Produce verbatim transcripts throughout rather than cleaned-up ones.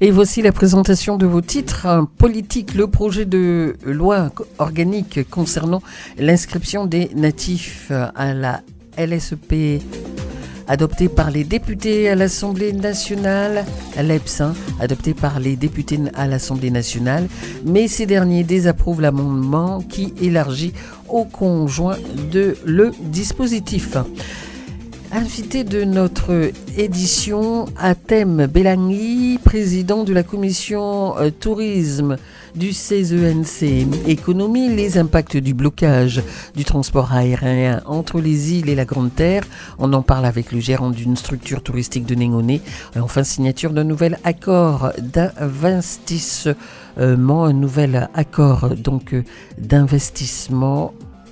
Et voici la présentation de vos titres. Un politique, le projet de loi organique concernant l'inscription des natifs à la L S E P, adopté par les députés à l'Assemblée nationale, l'E P S, hein, adopté par les députés à l'Assemblée nationale, mais ces derniers désapprouvent l'amendement qui élargit aux conjoints de le dispositif. Invité de notre édition, Hatem Bellangi, président de la commission euh, tourisme du C E N C Économie, les impacts du blocage du transport aérien entre les îles et la Grande Terre. On en parle avec le gérant d'une structure touristique de Négoné. Et enfin, signature d'un nouvel accord d'investissement, un nouvel accord donc d'investissement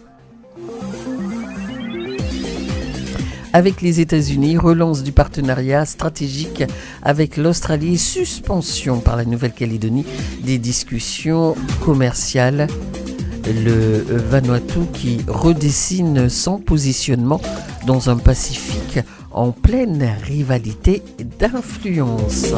avec les États-Unis, relance du partenariat stratégique avec l'Australie, suspension par la Nouvelle-Calédonie des discussions commerciales. Le Vanuatu qui redessine son positionnement dans un Pacifique en pleine rivalité d'influence.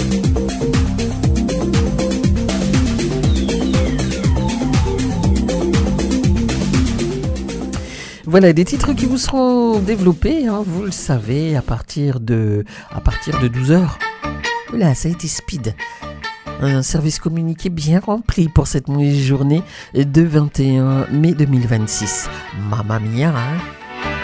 Voilà des titres qui vous seront développés, hein, vous le savez, à partir de, à partir de douze heures. Là, ça a été speed. Un service communiqué bien rempli pour cette journée de vingt et un mai deux mille vingt-six. Mamma mia, hein.